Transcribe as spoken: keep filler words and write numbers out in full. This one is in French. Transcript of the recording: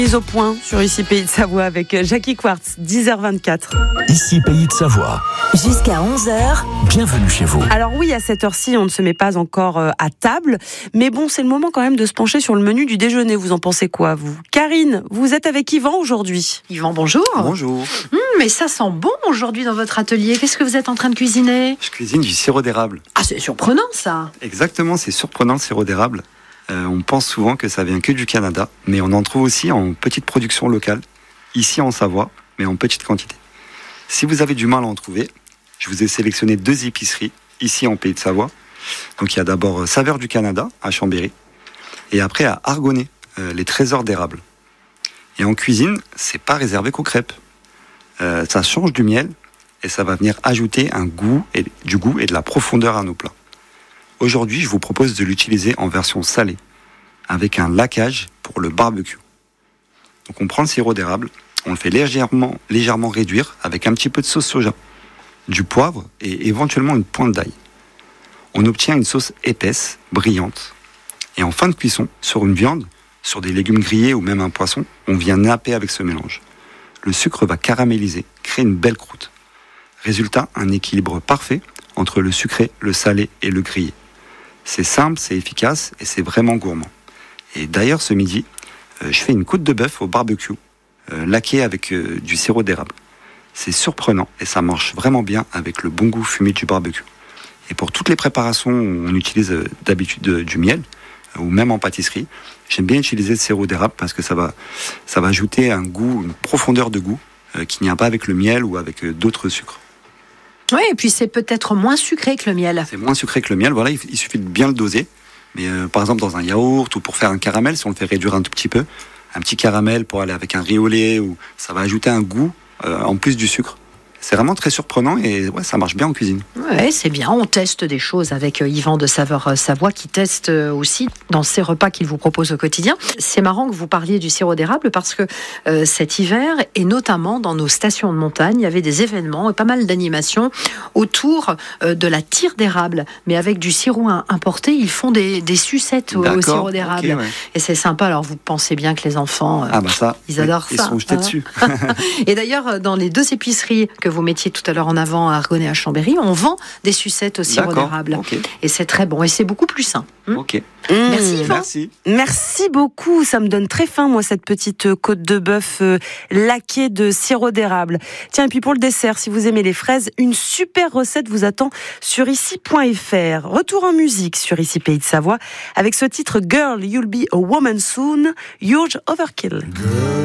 Mise au point sur Ici Pays de Savoie avec Jackie Quartz, dix heures vingt-quatre. Ici Pays de Savoie. Jusqu'à onze heures. Bienvenue chez vous. Alors oui, à cette heure-ci, on ne se met pas encore à table. Mais bon, c'est le moment quand même de se pencher sur le menu du déjeuner. Vous en pensez quoi, vous ? Karine, vous êtes avec Yvan aujourd'hui. Yvan, bonjour. Bonjour. Mmh, mais ça sent bon aujourd'hui dans votre atelier. Qu'est-ce que vous êtes en train de cuisiner ? Je cuisine du sirop d'érable. Ah, c'est surprenant ça. Exactement, c'est surprenant le sirop d'érable. Euh, on pense souvent que ça vient que du Canada, mais on en trouve aussi en petite production locale, ici en Savoie, mais en petite quantité. Si vous avez du mal à en trouver, je vous ai sélectionné deux épiceries ici en Pays de Savoie. Donc il y a d'abord Saveurs du Canada à Chambéry, et après à Argonnet, euh, les trésors d'érable. Et en cuisine, c'est pas réservé qu'aux crêpes. Euh, ça change du miel et ça va venir ajouter un goût et, du goût et de la profondeur à nos plats. Aujourd'hui, je vous propose de l'utiliser en version salée, avec un laquage pour le barbecue. Donc on prend le sirop d'érable, on le fait légèrement, légèrement réduire avec un petit peu de sauce soja, du poivre et éventuellement une pointe d'ail. On obtient une sauce épaisse, brillante. Et en fin de cuisson, sur une viande, sur des légumes grillés ou même un poisson, on vient napper avec ce mélange. Le sucre va caraméliser, créer une belle croûte. Résultat, un équilibre parfait entre le sucré, le salé et le grillé. C'est simple, c'est efficace et c'est vraiment gourmand. Et d'ailleurs, ce midi, euh, je fais une côte de bœuf au barbecue, euh, laquée avec euh, du sirop d'érable. C'est surprenant et ça marche vraiment bien avec le bon goût fumé du barbecue. Et pour toutes les préparations où on utilise euh, d'habitude euh, du miel, euh, ou même en pâtisserie, j'aime bien utiliser le sirop d'érable parce que ça va, ça va ajouter un goût, une profondeur de goût euh, qu'il n'y a pas avec le miel ou avec euh, d'autres sucres. Oui, et puis c'est peut-être moins sucré que le miel. C'est moins sucré que le miel, voilà, il, il suffit de bien le doser. Mais euh, par exemple dans un yaourt ou pour faire un caramel, si on le fait réduire un tout petit peu, un petit caramel pour aller avec un riz au lait, ou ça va ajouter un goût euh, en plus du sucre. C'est vraiment très surprenant et ouais, ça marche bien en cuisine. Oui, c'est bien. On teste des choses avec Yvan de Saveurs Savoie qui teste aussi dans ses repas qu'il vous propose au quotidien. C'est marrant que vous parliez du sirop d'érable parce que euh, cet hiver, et notamment dans nos stations de montagne, il y avait des événements et pas mal d'animations autour euh, de la tire d'érable. Mais avec du sirop importé, ils font des, des sucettes au, au sirop d'érable. Okay, ouais. Et c'est sympa. Alors vous pensez bien que les enfants, euh, ah bah ça, ils adorent ils ça. Ils sont jetés hein dessus. Et d'ailleurs, dans les deux épiceries que vous mettiez tout à l'heure en avant à Argonnet à Chambéry, on vend des sucettes au sirop D'accord, d'érable. okay. Et c'est très bon et c'est beaucoup plus sain. Hum ok. Mmh. Merci Yvan. Merci. Merci beaucoup. Ça me donne très faim, moi, cette petite côte de bœuf euh, laquée de sirop d'érable. Tiens, et puis pour le dessert, si vous aimez les fraises, une super recette vous attend sur ici point f r. Retour en musique sur Ici Pays de Savoie avec ce titre Girl, You'll Be a Woman Soon, Huge Overkill. Girl.